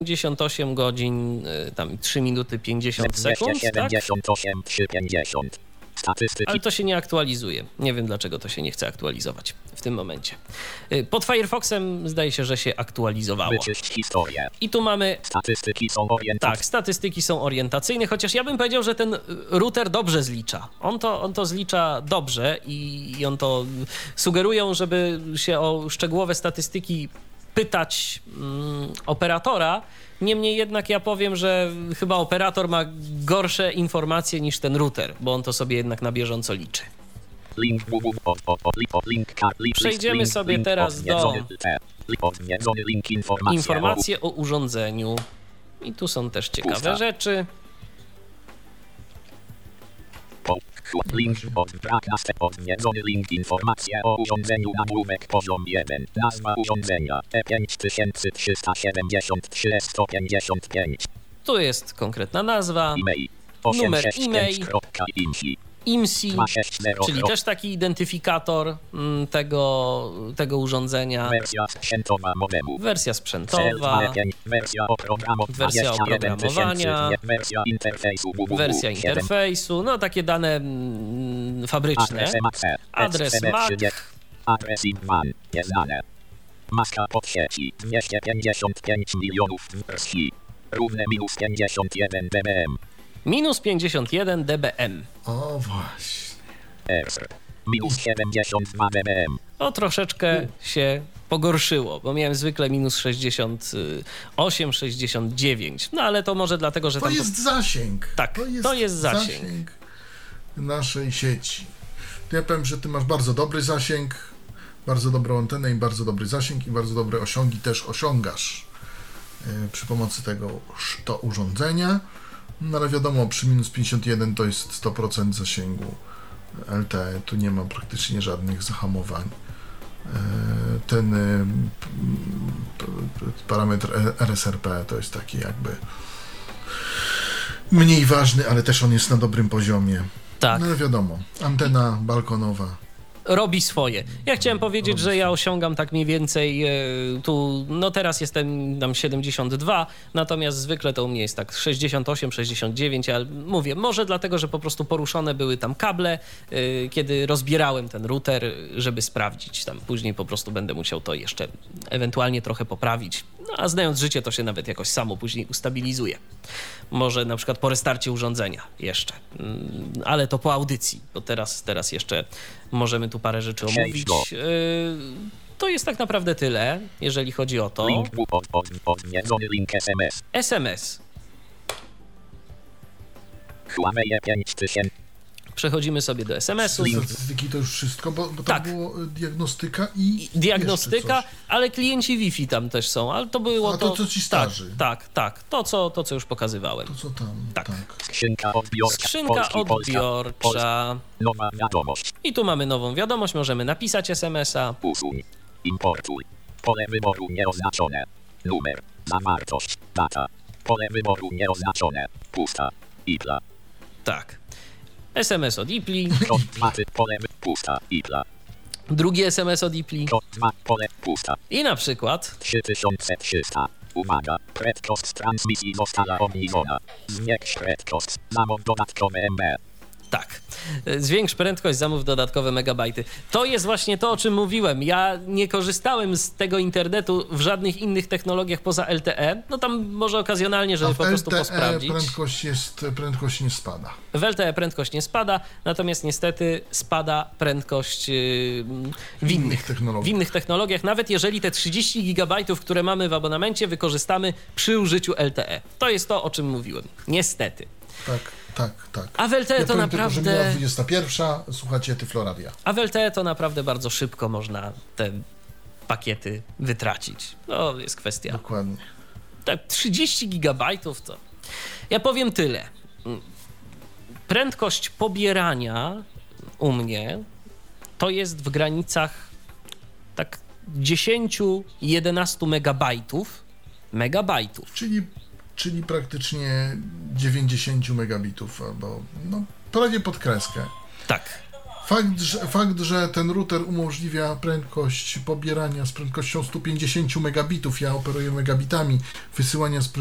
58 godzin, tam 3 minuty 50 sekund, 278, 350. Statystyki. Ale to się nie aktualizuje. Nie wiem, dlaczego to się nie chce aktualizować w tym momencie. Pod Firefoxem zdaje się, że się aktualizowało. Wyczyść historię. I tu mamy... Statystyki są orientacyjne. Tak, statystyki są orientacyjne, chociaż ja bym powiedział, że ten router dobrze zlicza. On to zlicza dobrze i on to sugerują, żeby się o szczegółowe statystyki pytać operatora. Niemniej jednak ja powiem, że chyba operator ma gorsze informacje niż ten router, bo on to sobie jednak na bieżąco liczy. Przejdziemy sobie teraz do informacje o urządzeniu. I tu są też ciekawe rzeczy. Link odwiedzony link informacje o urządzeniu nagłówek poziom 1. Nazwa urządzenia E5373 Tu jest konkretna nazwa, e-mail, numer e-mail, IMSI, czyli też taki identyfikator tego urządzenia. Wersja sprzętowa modemu. Wersja sprzętowa, wersja oprogramowania, wersja interfejsu, no takie dane fabryczne. Adres MAC. Adres IBAN nieznane. Maska pod sieci 255 milionów wersji. Równe minus 51 dBm. Minus 51 dBm. O właśnie. Minus 72 dBm. O, troszeczkę się pogorszyło, bo miałem zwykle minus 68, 69. No ale to może dlatego, że to tam... jest zasięg. Tak, to jest zasięg naszej sieci. To ja powiem, że ty masz bardzo dobry zasięg, bardzo dobrą antenę i bardzo dobry zasięg i bardzo dobre osiągi też osiągasz przy pomocy to urządzenia. No ale wiadomo, przy minus 51 to jest 100% zasięgu LTE, tu nie ma praktycznie żadnych zahamowań. Ten parametr RSRP to jest taki jakby mniej ważny, ale też on jest na dobrym poziomie. Tak. No ale wiadomo, antena balkonowa robi swoje. Ja chciałem powiedzieć, że ja osiągam tak mniej więcej tu, no teraz jestem tam 72, natomiast zwykle to u mnie jest tak 68, 69, ale mówię, może dlatego, że po prostu poruszone były tam kable, kiedy rozbierałem ten router, żeby sprawdzić. Tam później po prostu będę musiał to jeszcze ewentualnie trochę poprawić. No, a znając życie, to się nawet jakoś samo później ustabilizuje. Może na przykład po restarcie urządzenia jeszcze, ale to po audycji, bo teraz jeszcze możemy tu parę rzeczy omówić. To jest tak naprawdę tyle, jeżeli chodzi o to. Link SMS. SMS. Huawei 5000. Przechodzimy sobie do SMS-u. Statystyki to już wszystko, bo tam tak. było diagnostyka i diagnostyka, ale klienci Wi-Fi tam też są, ale to było to co ci starzy. Tak. To, co już pokazywałem. To co tam, tak. Skrzynka odbiorcza. Nowa wiadomość. I tu mamy nową wiadomość, możemy napisać SMS-a. Usuń. Importuj. Pole wyboru nieoznaczone. Numer. Zawartość. Data. Pole wyboru nieoznaczone. Pusta. IPLA. Tak. SMS od IPLI. Pole pusta. IPLA. Drugi SMS od IPLI. Pole pusta. I na przykład 3300. Uwaga, prędkość transmisji została obniżona. Zwiększ prędkość. Zamów dodatkowe MB. Tak. Zwiększ prędkość, zamów dodatkowe megabajty. To jest właśnie to, o czym mówiłem. Ja nie korzystałem z tego internetu w żadnych innych technologiach poza LTE. No tam może okazjonalnie, żeby po prostu posprawdzić. Prędkość nie spada. W LTE prędkość nie spada, natomiast niestety spada prędkość w innych technologiach, nawet jeżeli te 30 gigabajtów, które mamy w abonamencie, wykorzystamy przy użyciu LTE. To jest to, o czym mówiłem. Niestety. Tak. A w LTE to naprawdę... Tylko, że 21, słuchacie Tyfloradia. A w LTE to naprawdę bardzo szybko można te pakiety wytracić. To jest kwestia... Dokładnie. Tak, 30 gigabajtów to... Ja powiem tyle. Prędkość pobierania u mnie to jest w granicach tak 10-11 megabajtów. Czyli praktycznie 90 megabitów, albo no prawie pod kreskę. Tak. Fakt, że ten router umożliwia prędkość pobierania z prędkością 150 megabitów, ja operuję megabitami, wysyłania z